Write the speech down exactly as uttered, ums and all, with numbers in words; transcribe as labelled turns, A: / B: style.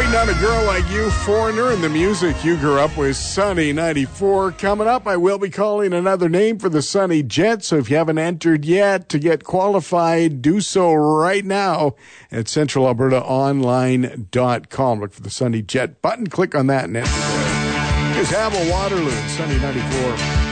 A: Waiting on a Girl Like You, Foreigner, and the music you grew up with, Sunny ninety-four. Coming up, I will be calling another name for the Sunny Jet, so if you haven't entered yet to get qualified, do so right now at central alberta online dot com. Look for the Sunny Jet button, click on that, and enter. Here's Hamel Waterloo, Sunny ninety-four.